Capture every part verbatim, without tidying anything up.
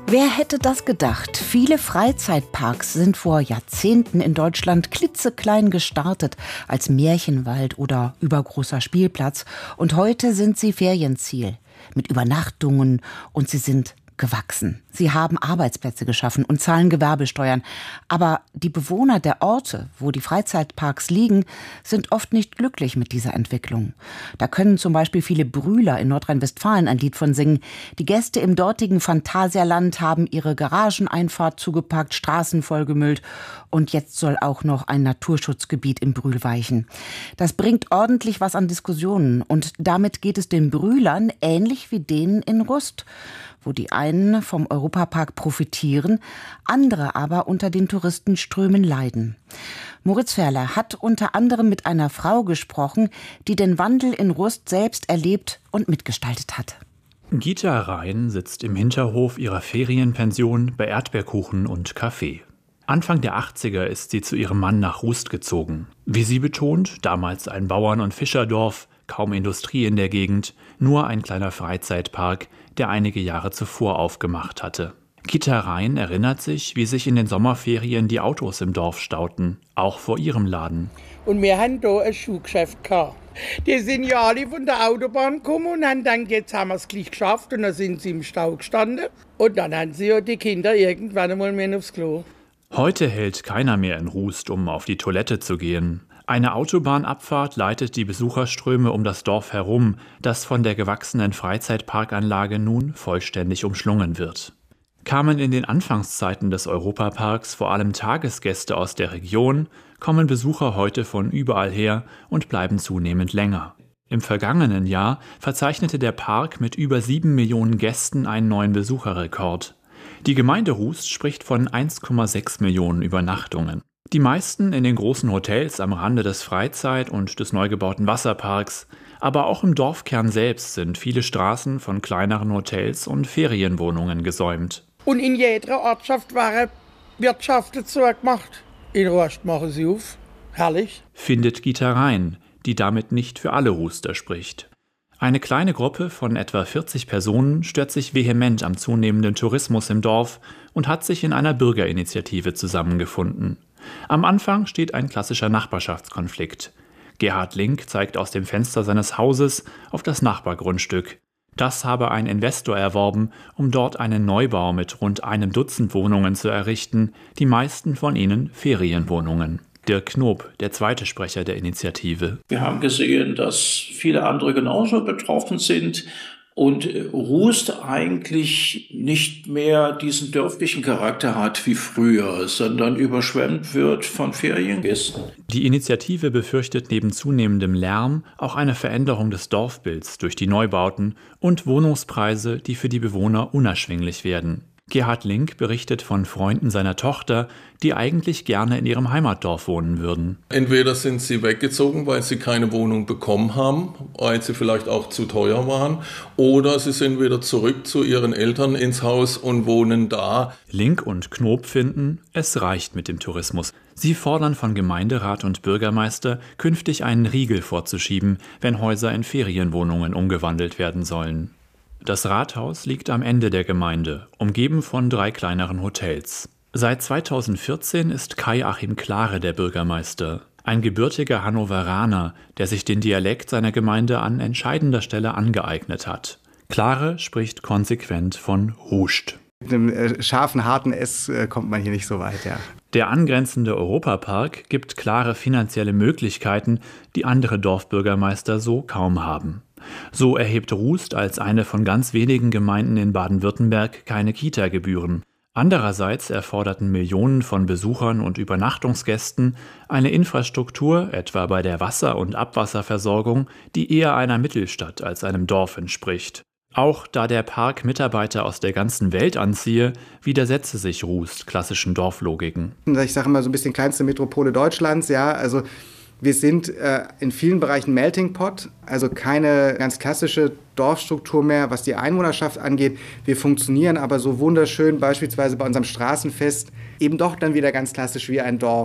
Wer hätte das gedacht? Viele Freizeitparks sind vor Jahrzehnten in Deutschland klitzeklein gestartet, als Märchenwald oder übergroßer Spielplatz. Und heute sind sie Ferienziel mit Übernachtungen und sie sind gewachsen. Sie haben Arbeitsplätze geschaffen und zahlen Gewerbesteuern. Aber die Bewohner der Orte, wo die Freizeitparks liegen, sind oft nicht glücklich mit dieser Entwicklung. Da können zum Beispiel viele Brühler in Nordrhein-Westfalen ein Lied von singen. Die Gäste im dortigen Phantasialand haben ihre Garageneinfahrt zugepackt, Straßen vollgemüllt und jetzt soll auch noch ein Naturschutzgebiet in Brühl weichen. Das bringt ordentlich was an Diskussionen und damit geht es den Brühlern ähnlich wie denen in Rust, wo die einen vom Europapark profitieren, andere aber unter den Touristenströmen leiden. Moritz Ferler hat unter anderem mit einer Frau gesprochen, die den Wandel in Rust selbst erlebt und mitgestaltet hat. Gita Rhein sitzt im Hinterhof ihrer Ferienpension bei Erdbeerkuchen und Kaffee. Anfang der achtziger ist sie zu ihrem Mann nach Rust gezogen. Wie sie betont, damals ein Bauern- und Fischerdorf, kaum Industrie in der Gegend, nur ein kleiner Freizeitpark, der einige Jahre zuvor aufgemacht hatte. Gita Rhein erinnert sich, wie sich in den Sommerferien die Autos im Dorf stauten, auch vor ihrem Laden. Und wir haben hier ein Schuhgeschäft gehabt. Die sind ja alle von der Autobahn gekommen und haben dann, jetzt haben wir es gleich geschafft und dann sind sie im Stau gestanden. Und dann haben sie ja die Kinder irgendwann einmal mehr aufs Klo. Heute hält keiner mehr in Rust, um auf die Toilette zu gehen. Eine Autobahnabfahrt leitet die Besucherströme um das Dorf herum, das von der gewachsenen Freizeitparkanlage nun vollständig umschlungen wird. Kamen in den Anfangszeiten des Europaparks vor allem Tagesgäste aus der Region, kommen Besucher heute von überall her und bleiben zunehmend länger. Im vergangenen Jahr verzeichnete der Park mit über sieben Millionen Gästen einen neuen Besucherrekord. Die Gemeinde Rust spricht von eins Komma sechs Millionen Übernachtungen. Die meisten in den großen Hotels am Rande des Freizeit- und des neu gebauten Wasserparks, aber auch im Dorfkern selbst sind viele Straßen von kleineren Hotels und Ferienwohnungen gesäumt. Und in jeder Ortschaft waren Wirtschaften zugemacht. In Rust machen sie auf. Herrlich. Findet Gita Rhein, die damit nicht für alle Ruster spricht. Eine kleine Gruppe von etwa vierzig Personen stört sich vehement am zunehmenden Tourismus im Dorf und hat sich in einer Bürgerinitiative zusammengefunden. Am Anfang steht ein klassischer Nachbarschaftskonflikt. Gerhard Link zeigt aus dem Fenster seines Hauses auf das Nachbargrundstück. Das habe ein Investor erworben, um dort einen Neubau mit rund einem Dutzend Wohnungen zu errichten, die meisten von ihnen Ferienwohnungen. Dirk Knob, der zweite Sprecher der Initiative. Wir haben gesehen, dass viele andere genauso betroffen sind und Rust eigentlich nicht mehr diesen dörflichen Charakter hat wie früher, sondern überschwemmt wird von Feriengästen. Die Initiative befürchtet neben zunehmendem Lärm auch eine Veränderung des Dorfbilds durch die Neubauten und Wohnungspreise, die für die Bewohner unerschwinglich werden. Gerhard Link berichtet von Freunden seiner Tochter, die eigentlich gerne in ihrem Heimatdorf wohnen würden. Entweder sind sie weggezogen, weil sie keine Wohnung bekommen haben, weil sie vielleicht auch zu teuer waren, oder sie sind wieder zurück zu ihren Eltern ins Haus und wohnen da. Link und Knob finden, es reicht mit dem Tourismus. Sie fordern von Gemeinderat und Bürgermeister, künftig einen Riegel vorzuschieben, wenn Häuser in Ferienwohnungen umgewandelt werden sollen. Das Rathaus liegt am Ende der Gemeinde, umgeben von drei kleineren Hotels. Seit zweitausendvierzehn ist Kai-Achim Klare der Bürgermeister, ein gebürtiger Hannoveraner, der sich den Dialekt seiner Gemeinde an entscheidender Stelle angeeignet hat. Klare spricht konsequent von Rust. Mit einem äh, scharfen, harten S äh, kommt man hier nicht so weit, ja. Der angrenzende Europapark gibt klare finanzielle Möglichkeiten, die andere Dorfbürgermeister so kaum haben. So erhebt Rust als eine von ganz wenigen Gemeinden in Baden-Württemberg keine Kita-Gebühren. Andererseits erforderten Millionen von Besuchern und Übernachtungsgästen eine Infrastruktur, etwa bei der Wasser- und Abwasserversorgung, die eher einer Mittelstadt als einem Dorf entspricht. Auch da der Park Mitarbeiter aus der ganzen Welt anziehe, widersetze sich Rust klassischen Dorflogiken. Ich sage immer so ein bisschen kleinste Metropole Deutschlands, ja, also wir sind äh, in vielen Bereichen Melting Pot, also keine ganz klassische Dorfstruktur mehr, was die Einwohnerschaft angeht. Wir funktionieren aber so wunderschön, beispielsweise bei unserem Straßenfest, eben doch dann wieder ganz klassisch wie ein Dorf.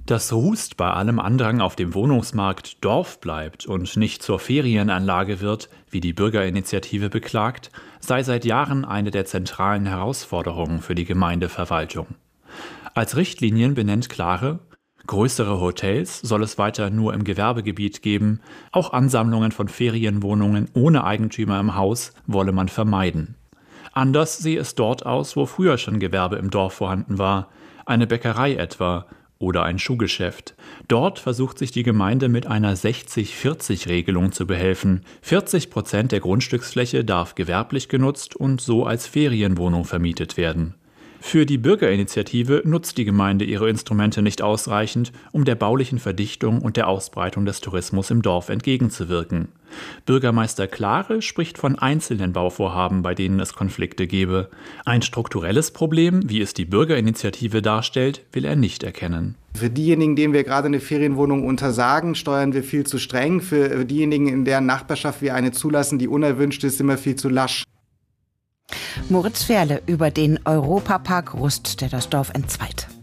Dass Rust bei allem Andrang auf dem Wohnungsmarkt Dorf bleibt und nicht zur Ferienanlage wird, wie die Bürgerinitiative beklagt, sei seit Jahren eine der zentralen Herausforderungen für die Gemeindeverwaltung. Als Richtlinien benennt Klare: Größere Hotels soll es weiter nur im Gewerbegebiet geben, auch Ansammlungen von Ferienwohnungen ohne Eigentümer im Haus wolle man vermeiden. Anders sehe es dort aus, wo früher schon Gewerbe im Dorf vorhanden war, eine Bäckerei etwa oder ein Schuhgeschäft. Dort versucht sich die Gemeinde mit einer sechzig vierzig Regelung zu behelfen. vierzig Prozent der Grundstücksfläche darf gewerblich genutzt und so als Ferienwohnung vermietet werden. Für die Bürgerinitiative nutzt die Gemeinde ihre Instrumente nicht ausreichend, um der baulichen Verdichtung und der Ausbreitung des Tourismus im Dorf entgegenzuwirken. Bürgermeister Klare spricht von einzelnen Bauvorhaben, bei denen es Konflikte gebe. Ein strukturelles Problem, wie es die Bürgerinitiative darstellt, will er nicht erkennen. Für diejenigen, denen wir gerade eine Ferienwohnung untersagen, steuern wir viel zu streng. Für diejenigen, in deren Nachbarschaft wir eine zulassen, die unerwünscht ist, sind wir viel zu lasch. Moritz Ferle über den Europapark Rust, der das Dorf entzweit.